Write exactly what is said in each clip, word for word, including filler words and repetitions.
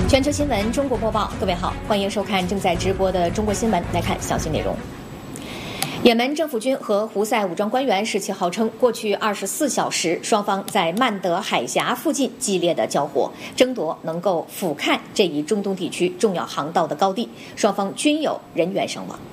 全球新闻中国播报，各位好，欢迎收看正在直播的中国新闻。来看详细内容。也门政府军和胡塞武装官员十七号称，过去二十四小时，双方在曼德海峡附近激烈的交火，争夺能够俯瞰这一中东地区重要航道的高地，双方均有人员伤亡。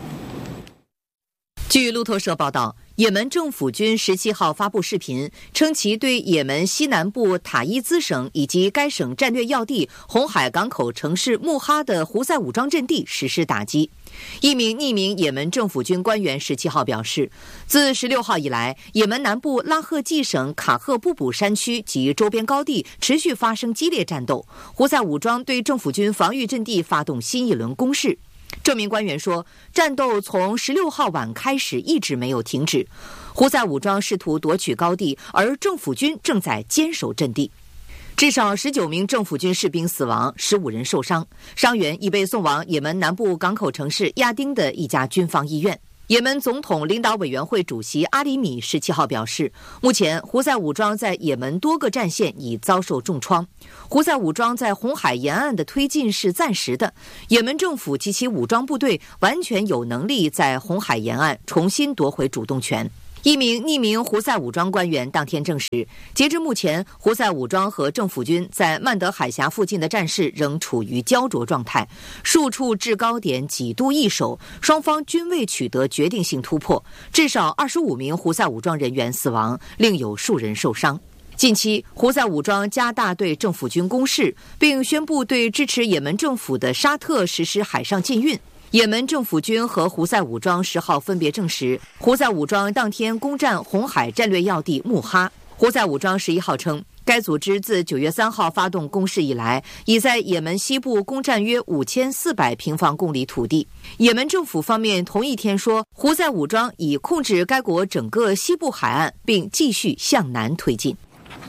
据路透社报道，也门政府军十七号发布视频，称其对也门西南部塔伊兹省以及该省战略要地红海港口城市穆哈的胡塞武装阵地实施打击。一名匿名也门政府军官员十七号表示，自十六号以来，也门南部拉赫季省卡赫布卜山区及周边高地持续发生激烈战斗，胡塞武装对政府军防御阵地发动新一轮攻势。这名官员说，战斗从十六号晚开始一直没有停止，胡塞武装试图夺取高地，而政府军正在坚守阵地。至少十九名政府军士兵死亡，十五人受伤，伤员已被送往也门南部港口城市亚丁的一家军方医院。也门总统领导委员会主席阿里米十七号表示，目前胡塞武装在也门多个战线已遭受重创，胡塞武装在红海沿岸的推进是暂时的，也门政府及其武装部队完全有能力在红海沿岸重新夺回主动权。一名匿名胡塞武装官员当天证实，截至目前，胡塞武装和政府军在曼德海峡附近的战事仍处于焦灼状态，数处制高点几度易手，双方均未取得决定性突破，至少二十五名胡塞武装人员死亡，另有数人受伤。近期，胡塞武装加大对政府军攻势，并宣布对支持也门政府的沙特实施海上禁运。也门政府军和胡塞武装十号分别证实，胡塞武装当天攻占红海战略要地穆哈。胡塞武装十一号称，该组织自九月三号发动攻势以来，已在也门西部攻占约五千四百平方公里土地。也门政府方面同一天说，胡塞武装已控制该国整个西部海岸，并继续向南推进。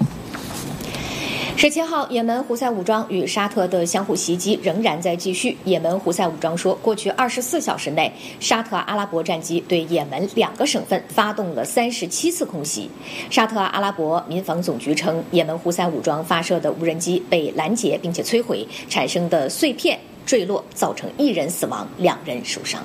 十七号，也门胡塞武装与沙特的相互袭击仍然在继续。也门胡塞武装说，过去二十四小时内，沙特阿拉伯战机对也门两个省份发动了三十七次空袭。沙特阿拉伯民防总局称，也门胡塞武装发射的无人机被拦截并且摧毁，产生的碎片坠落，造成一人死亡，两人受伤。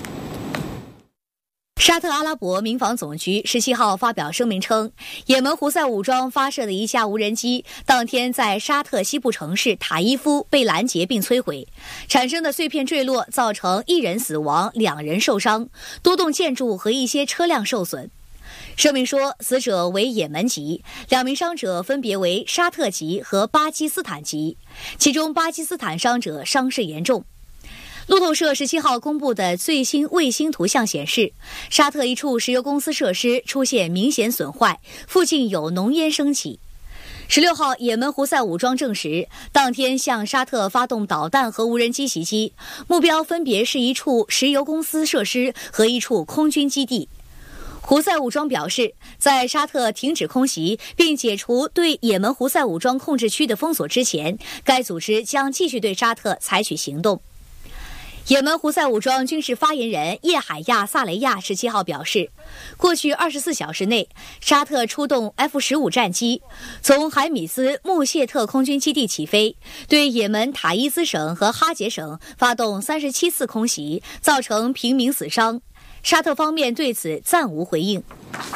沙特阿拉伯民防总局十七号发表声明称，也门胡塞武装发射的一架无人机当天在沙特西部城市塔伊夫被拦截并摧毁，产生的碎片坠落造成一人死亡，两人受伤，多栋建筑和一些车辆受损。声明说，死者为也门籍，两名伤者分别为沙特籍和巴基斯坦籍，其中巴基斯坦伤者伤势严重。路透社十七号公布的最新卫星图像显示，沙特一处石油公司设施出现明显损坏，附近有浓烟升起。十六号，也门胡塞武装证实，当天向沙特发动导弹和无人机袭击，目标分别是一处石油公司设施和一处空军基地。胡塞武装表示，在沙特停止空袭并解除对也门胡塞武装控制区的封锁之前，该组织将继续对沙特采取行动。也门胡塞武装军事发言人叶海亚·萨雷亚十七号表示，过去二十四小时内，沙特出动 F 十五 战机，从海米斯穆谢特空军基地起飞，对也门塔伊兹省和哈杰省发动三十七次空袭，造成平民死伤。沙特方面对此暂无回应。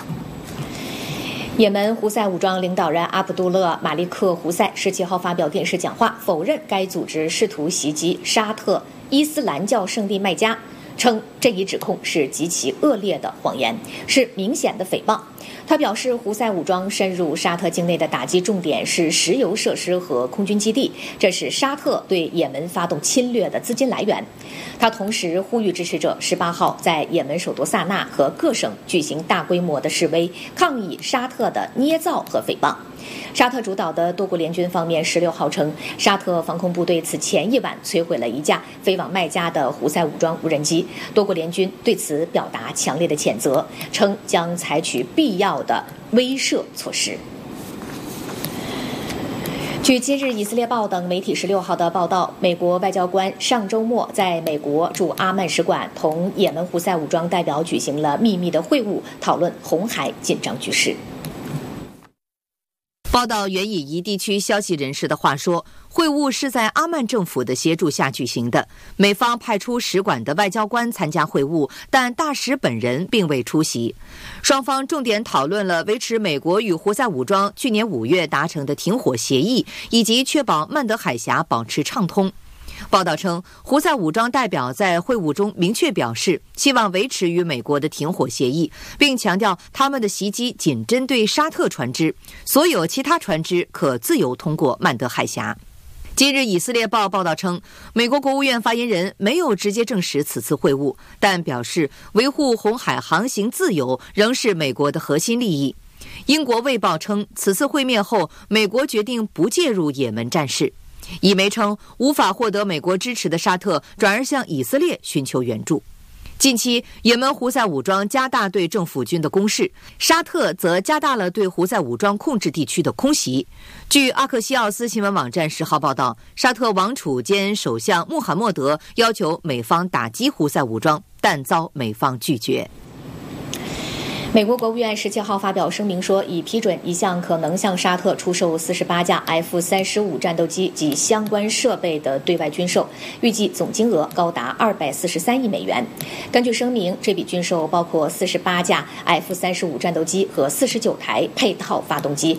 也门胡塞武装领导人阿卜杜勒·马利克·胡塞十七号发表电视讲话，否认该组织试图袭击沙特伊斯兰教圣地麦加，称这一指控是极其恶劣的谎言，是明显的诽谤。他表示，胡塞武装深入沙特境内的打击重点是石油设施和空军基地，这是沙特对也门发动侵略的资金来源。他同时呼吁支持者十八号在也门首都萨那和各省举行大规模的示威，抗议沙特的捏造和诽谤。沙特主导的多国联军方面十六号称，沙特防空部队此前一晚摧毁了一架飞往麦加的胡塞武装无人机，多国联军对此表达强烈的谴责，称将采取必要的威慑措施。据今日以色列报等媒体十六号的报道，美国外交官上周末在美国驻阿曼使馆同也门胡塞武装代表举行了秘密的会晤，讨论红海紧张局势。 报道援引一地区消息人士的话说，会晤是在阿曼政府的协助下举行的，美方派出使馆的外交官参加会晤，但大使本人并未出席。双方重点讨论了维持美国与胡塞武装去年五月达成的停火协议，以及确保曼德海峡保持畅通。报道称，胡塞武装代表在会晤中明确表示，希望维持与美国的停火协议，并强调他们的袭击仅针对沙特船只，所有其他船只可自由通过曼德海峡。今日以色列报报道称，美国国务院发言人没有直接证实此次会晤，但表示维护红海航行自由仍是美国的核心利益。英国卫报称，此次会面后，美国决定不介入也门战事。以媒称，无法获得美国支持的沙特转而向以色列寻求援助。近期，也门胡塞武装加大对政府军的攻势，沙特则加大了对胡塞武装控制地区的空袭。据阿克西奥斯新闻网站十号报道，沙特王储兼首相穆罕默德要求美方打击胡塞武装，但遭美方拒绝。 美国国务院十七号发表声明说，已批准一项可能向沙特出售四十八架 F 三十五 战斗机及相关设备的对外军售，预计总金额高达二百四十三亿美元。根据声明，这笔军售包括四十八架 F 三十五 战斗机和四十九台配套发动机，